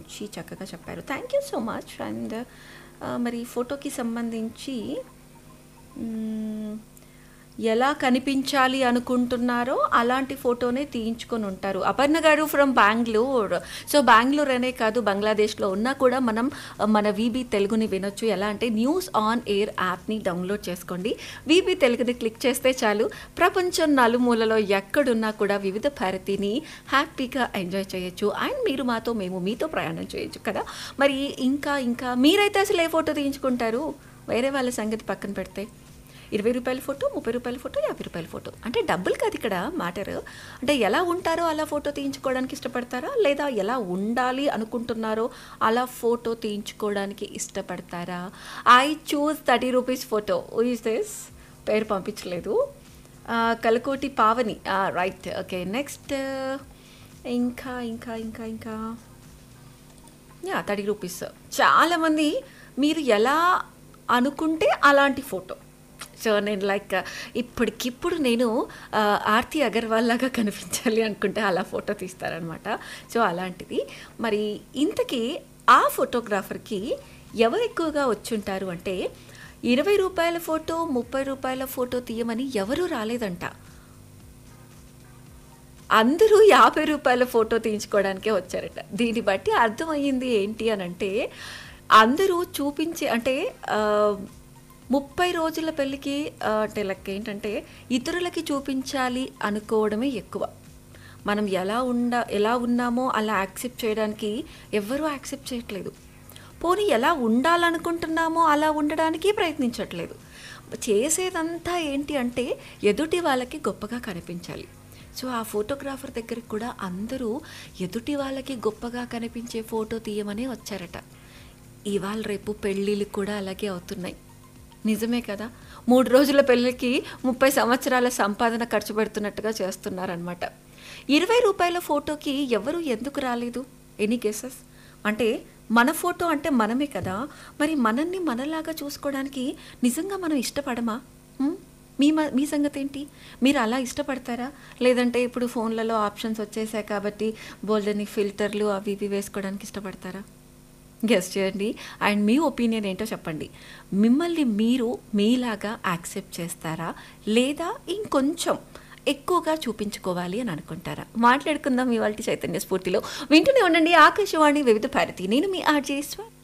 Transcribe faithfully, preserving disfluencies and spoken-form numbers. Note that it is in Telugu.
గురించి చక్కగా చెప్పారు. Thank you so much. And మరి ఫోటోకి సంబంధించి మ్, ఎలా కనిపించాలి అనుకుంటున్నారో అలాంటి ఫోటోనే తీయించుకొని ఉంటారు. అపర్ణ గారు ఫ్రమ్ బెంగళూరు. సో బెంగళూరు అనే కాదు, బంగ్లాదేశ్లో ఉన్నా కూడా మనం మన వీబీ తెలుగుని వినొచ్చు. ఎలా అంటే న్యూస్ ఆన్ ఎయిర్ యాప్ని డౌన్లోడ్ చేసుకోండి. వీబీ తెలుగుని క్లిక్ చేస్తే చాలు, ప్రపంచం నలుమూలలో ఎక్కడున్నా కూడా వివిధ భారతిని హ్యాపీగా ఎంజాయ్ చేయొచ్చు. అండ్ మీరు మాతో, మేము మీతో ప్రయాణం చేయొచ్చు కదా. మరి ఇంకా ఇంకా మీరైతే అసలు ఏ ఫోటో తీయించుకుంటారు? వేరే వాళ్ళ సంగతి పక్కన పెడితే ఇరవై రూపాయల ఫోటో, ముప్పై రూపాయల ఫోటో, యాభై రూపాయల ఫోటో, అంటే డబ్బులు కాదు ఇక్కడ మ్యాటర్. అంటే ఎలా ఉంటారో అలా ఫోటో తీయించుకోవడానికి ఇష్టపడతారా, లేదా ఎలా ఉండాలి అనుకుంటున్నారో అలా ఫోటో తీయించుకోవడానికి ఇష్టపడతారా? I choose thirty rupees photo. Is this పేరు పంపించలేదు. Kalakoti Pavani, right. Okay, next ఇంకా ఇంకా ఇంకా ఇంకా యా థర్టీ రూపీస్. చాలామంది మీరు ఎలా అనుకుంటే అలాంటి ఫోటో. సో నేను లైక్ ఇప్పటికిప్పుడు నేను ఆర్తి అగర్వాల్ లాగా కనిపించాలి అనుకుంటే అలా ఫోటో తీస్తారనమాట. సో అలాంటిది. మరి ఇంతకీ ఆ ఫోటోగ్రాఫర్కి ఎవరు ఎక్కువగా వచ్చుంటారు అంటే, ఇరవై రూపాయల ఫోటో, ముప్పై రూపాయల ఫోటో తీయమని ఎవరూ రాలేదంట. అందరూ యాభై రూపాయల ఫోటో తీయించుకోవడానికే వచ్చారట. దీన్ని బట్టి అర్థమయ్యింది ఏంటి అని అంటే, అందరూ చూపించే అంటే ముప్పై రోజుల పెళ్ళికి అంటే లెక్క ఏంటంటే ఇతరులకి చూపించాలి అనుకోవడమే ఎక్కువ. మనం ఎలా ఉండ ఎలా ఉన్నామో అలా యాక్సెప్ట్ చేయడానికి ఎవ్వరూ యాక్సెప్ట్ చేయట్లేదు. పోనీ ఎలా ఉండాలనుకుంటున్నామో అలా ఉండడానికి ప్రయత్నించట్లేదు. చేసేదంతా ఏంటి అంటే ఎదుటి వాళ్ళకి గొప్పగా కనిపించాలి. సో ఆ ఫోటోగ్రాఫర్ దగ్గరికి కూడా అందరూ ఎదుటి వాళ్ళకి గొప్పగా కనిపించే ఫోటో తీయమనే వచ్చారట. ఇవాళ రేపు పెళ్ళిళ్ళు కూడా అలాగే అవుతున్నాయి. నిజమే కదా. మూడు రోజుల పెళ్ళికి ముప్పై సంవత్సరాల సంపాదన ఖర్చు పెడుతున్నట్టుగా చేస్తున్నారనమాట. ఇరవై రూపాయల ఫోటోకి ఎవరు ఎందుకు రాలేదు? Any guesses? అంటే మన ఫోటో అంటే మనమే కదా. మరి మనల్ని మనలాగా చూసుకోవడానికి నిజంగా మనం ఇష్టపడమా? మీ మీ సంగతి ఏంటి? మీరు అలా ఇష్టపడతారా? లేదంటే ఇప్పుడు ఫోన్లలో ఆప్షన్స్ వచ్చేసాయి కాబట్టి బోల్డని ఫిల్టర్లు అవి ఇవి వేసుకోవడానికి ఇష్టపడతారా? గెస్ చేయండి. అండ్ మీ ఒపీనియన్ ఏంటో చెప్పండి. మిమ్మల్ని మీరు మీలాగా యాక్సెప్ట్ చేస్తారా, లేదా ఇంకొంచెం ఎక్కువగా చూపించుకోవాలి అని అనుకుంటారా? మాట్లాడుకుందాం ఇవాళ చైతన్య స్ఫూర్తిలో. వింటూనే ఉండండి ఆకాశవాణి వివిధ భారతి. నేను మీ ఆర్జే ఈశ్వర్.